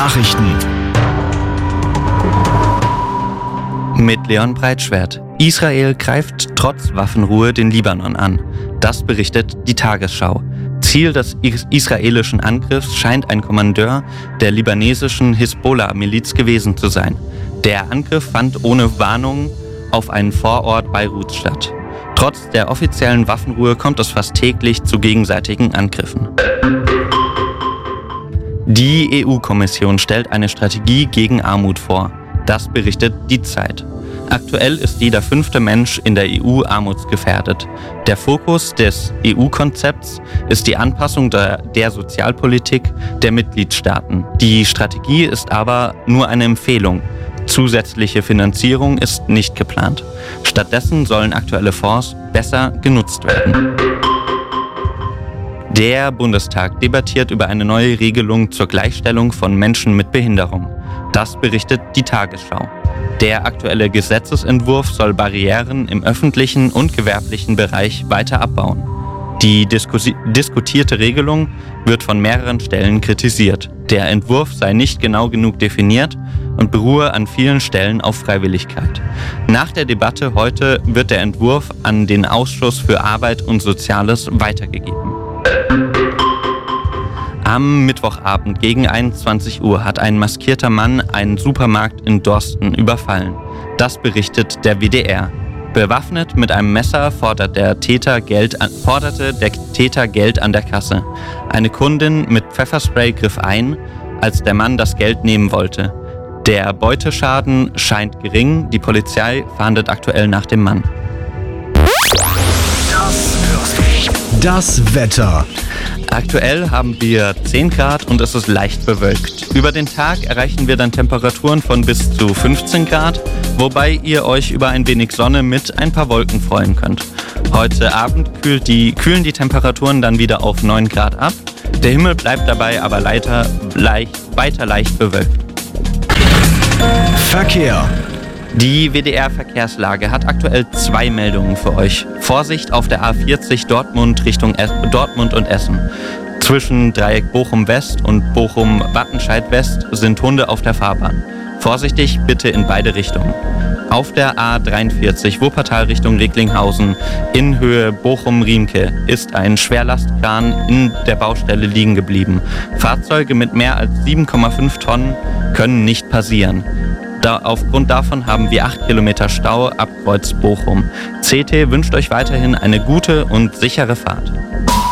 Nachrichten mit Leon Breitschwert. Israel greift trotz Waffenruhe den Libanon an. Das berichtet die Tagesschau. Ziel des israelischen Angriffs scheint ein Kommandeur der libanesischen Hisbollah-Miliz gewesen zu sein. Der Angriff fand ohne Warnung auf einen Vorort Beiruts statt. Trotz der offiziellen Waffenruhe kommt es fast täglich zu gegenseitigen Angriffen. Die EU-Kommission stellt eine Strategie gegen Armut vor. Das berichtet die Zeit. Aktuell ist jeder 5. Mensch in der EU armutsgefährdet. Der Fokus des EU-Konzepts ist die Anpassung der Sozialpolitik der Mitgliedstaaten. Die Strategie ist aber nur eine Empfehlung. Zusätzliche Finanzierung ist nicht geplant. Stattdessen sollen aktuelle Fonds besser genutzt werden. Der Bundestag debattiert über eine neue Regelung zur Gleichstellung von Menschen mit Behinderung. Das berichtet die Tagesschau. Der aktuelle Gesetzesentwurf soll Barrieren im öffentlichen und gewerblichen Bereich weiter abbauen. Die diskutierte Regelung wird von mehreren Stellen kritisiert. Der Entwurf sei nicht genau genug definiert und beruhe an vielen Stellen auf Freiwilligkeit. Nach der Debatte heute wird der Entwurf an den Ausschuss für Arbeit und Soziales weitergegeben. Am Mittwochabend gegen 21 Uhr hat ein maskierter Mann einen Supermarkt in Dorsten überfallen. Das berichtet der WDR. Bewaffnet mit einem Messer forderte der Täter Geld an der Kasse. Eine Kundin mit Pfefferspray griff ein, als der Mann das Geld nehmen wollte. Der Beuteschaden scheint gering. Die Polizei fahndet aktuell nach dem Mann. Das Wetter. Aktuell haben wir 10 Grad und es ist leicht bewölkt. Über den Tag erreichen wir dann Temperaturen von bis zu 15 Grad, wobei ihr euch über ein wenig Sonne mit ein paar Wolken freuen könnt. Heute Abend kühlen die Temperaturen dann wieder auf 9 Grad ab. Der Himmel bleibt dabei aber weiter leicht bewölkt. Verkehr. Die WDR-Verkehrslage hat aktuell 2 Meldungen für euch. Vorsicht auf der A40 Dortmund Richtung Dortmund und Essen. Zwischen Dreieck Bochum-West und Bochum-Wattenscheid-West sind Hunde auf der Fahrbahn. Vorsichtig bitte in beide Richtungen. Auf der A43 Wuppertal Richtung Recklinghausen in Höhe Bochum-Riemke ist ein Schwerlastkran in der Baustelle liegen geblieben. Fahrzeuge mit mehr als 7,5 Tonnen können nicht passieren. Aufgrund davon haben wir 8 Kilometer Stau ab Kreuz Bochum. CT wünscht euch weiterhin eine gute und sichere Fahrt.